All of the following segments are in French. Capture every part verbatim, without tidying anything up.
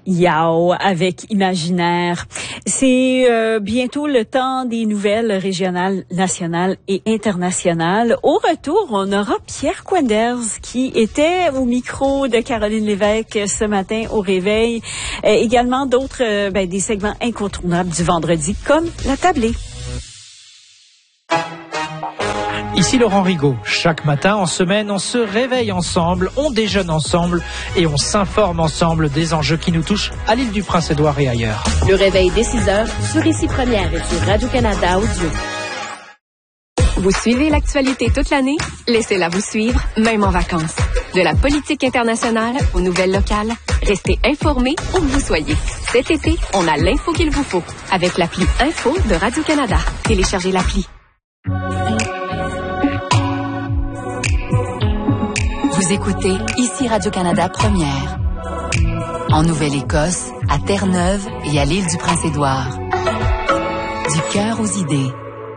Yao avec Imaginaire. C'est euh, bientôt le temps des nouvelles régionales, nationales et internationales. Au retour, on aura Pierre Quenders qui était au micro de Caroline Lévesque ce matin au réveil. Euh, également d'autres euh, ben, des segments incontournables du vendredi comme la tablée. Ici Laurent Rigaud. Chaque matin, en semaine, on se réveille ensemble, on déjeune ensemble et on s'informe ensemble des enjeux qui nous touchent à l'île du Prince-Édouard et ailleurs. Le réveil dès six heures sur Ici Première et sur Radio-Canada Audio. Vous suivez l'actualité toute l'année? Laissez-la vous suivre, même en vacances. De la politique internationale aux nouvelles locales, restez informés où que vous soyez. Cet été, on a l'info qu'il vous faut avec l'appli Info de Radio-Canada. Téléchargez l'appli. Vous écoutez Ici Radio-Canada Première. En Nouvelle-Écosse, à Terre-Neuve et à l'île du Prince-Édouard. Du cœur aux idées.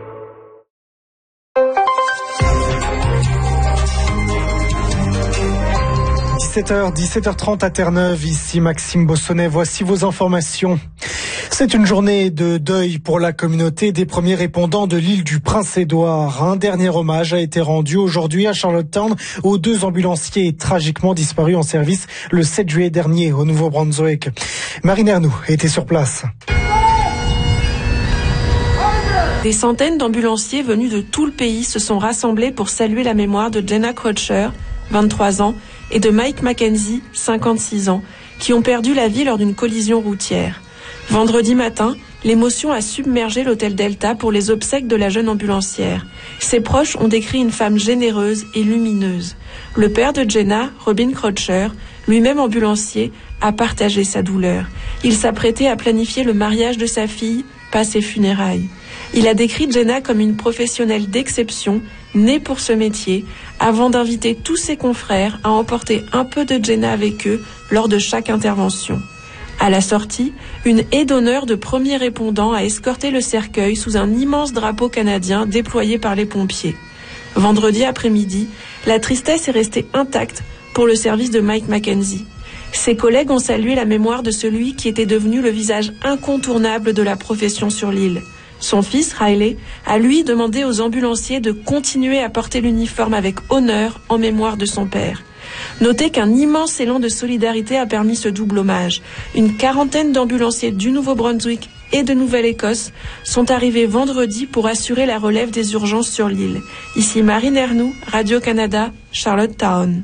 dix-sept heures, dix-sept heures trente à Terre-Neuve, ici Maxime Bossonnet, voici vos informations. C'est une journée de deuil pour la communauté des premiers répondants de l'île du Prince-Édouard. Un dernier hommage a été rendu aujourd'hui à Charlottetown aux deux ambulanciers tragiquement disparus en service le sept juillet dernier au Nouveau-Brunswick. Marine Ernoux était sur place. Des centaines d'ambulanciers venus de tout le pays se sont rassemblés pour saluer la mémoire de Jenna Crutcher, vingt-trois ans, et de Mike Mackenzie, cinquante-six ans, qui ont perdu la vie lors d'une collision routière. Vendredi matin, l'émotion a submergé l'hôtel Delta pour les obsèques de la jeune ambulancière. Ses proches ont décrit une femme généreuse et lumineuse. Le père de Jenna, Robin Crutcher, lui-même ambulancier, a partagé sa douleur. Il s'apprêtait à planifier le mariage de sa fille, pas ses funérailles. Il a décrit Jenna comme une professionnelle d'exception, née pour ce métier, avant d'inviter tous ses confrères à emporter un peu de Jenna avec eux lors de chaque intervention. À la sortie, une haie d'honneur de premiers répondants a escorté le cercueil sous un immense drapeau canadien déployé par les pompiers. Vendredi après-midi, la tristesse est restée intacte pour le service de Mike Mackenzie. Ses collègues ont salué la mémoire de celui qui était devenu le visage incontournable de la profession sur l'île. Son fils, Riley, a lui demandé aux ambulanciers de continuer à porter l'uniforme avec honneur en mémoire de son père. Notez qu'un immense élan de solidarité a permis ce double hommage. Une quarantaine d'ambulanciers du Nouveau-Brunswick et de Nouvelle-Écosse sont arrivés vendredi pour assurer la relève des urgences sur l'île. Ici Marine Ernoux, Radio-Canada, Charlottetown.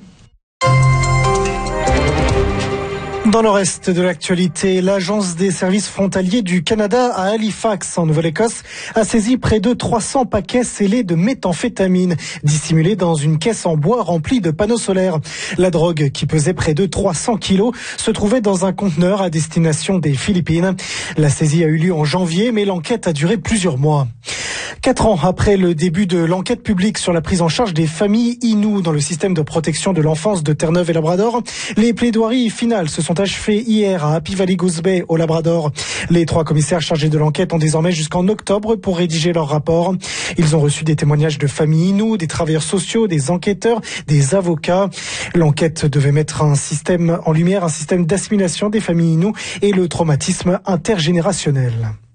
Dans le reste de l'actualité, l'Agence des services frontaliers du Canada à Halifax, en Nouvelle-Écosse, a saisi près de trois cents paquets scellés de méthamphétamine, dissimulés dans une caisse en bois remplie de panneaux solaires. La drogue, qui pesait près de trois cents kilos, se trouvait dans un conteneur à destination des Philippines. La saisie a eu lieu en janvier, mais l'enquête a duré plusieurs mois. Quatre ans après le début de l'enquête publique sur la prise en charge des familles Innu dans le système de protection de l'enfance de Terre-Neuve et Labrador, les plaidoiries finales se sont achevées hier à Happy Valley Goose Bay au Labrador. Les trois commissaires chargés de l'enquête ont désormais jusqu'en octobre pour rédiger leur rapport. Ils ont reçu des témoignages de familles Innu, des travailleurs sociaux, des enquêteurs, des avocats. L'enquête devait mettre un système en lumière, un système d'assimilation des familles Innu et le traumatisme intergénérationnel.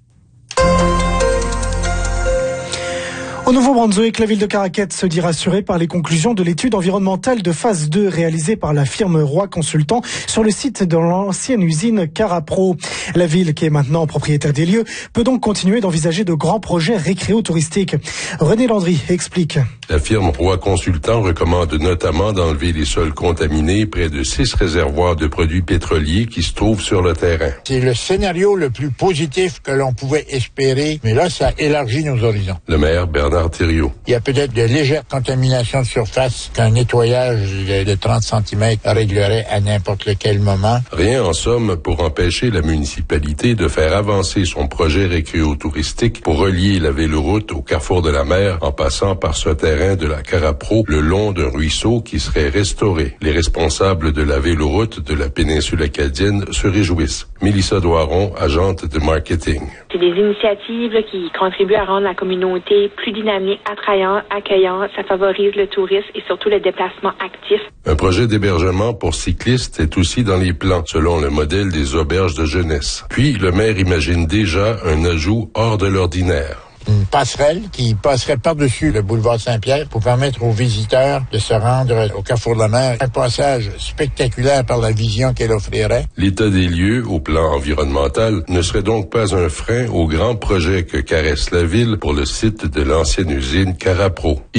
Au Nouveau-Brunswick, la ville de Caraquette se dit rassurée par les conclusions de l'étude environnementale de phase deux réalisée par la firme Roy Consultant sur le site de l'ancienne usine Carapro. La ville, qui est maintenant propriétaire des lieux, peut donc continuer d'envisager de grands projets récréo-touristiques. René Landry explique. La firme Roy Consultant recommande notamment d'enlever les sols contaminés près de six réservoirs de produits pétroliers qui se trouvent sur le terrain. C'est le scénario le plus positif que l'on pouvait espérer, mais là, ça élargit nos horizons. Le maire Bernard Thériault. Il y a peut-être de légères contaminations de surface qu'un nettoyage de trente centimètres réglerait à n'importe quel moment. Rien en somme pour empêcher la municipalité de faire avancer son projet récréo-touristique pour relier la véloroute au carrefour de la mer en passant par ce terrain terrain de la Carapro le long d'un ruisseau qui serait restauré. Les responsables de la véloroute de la péninsule acadienne se réjouissent. Mélissa Doiron, agente de marketing. C'est des initiatives là, qui contribuent à rendre la communauté plus dynamique, attrayante, accueillante. Ça favorise le tourisme et surtout le déplacement actif. Un projet d'hébergement pour cyclistes est aussi dans les plans, selon le modèle des auberges de jeunesse. Puis, le maire imagine déjà un ajout hors de l'ordinaire. Une passerelle qui passerait par-dessus le boulevard Saint-Pierre pour permettre aux visiteurs de se rendre au Carrefour de la Mer. Un passage spectaculaire par la vision qu'elle offrirait. L'état des lieux au plan environnemental ne serait donc pas un frein au grand projet que caresse la ville pour le site de l'ancienne usine Carapro.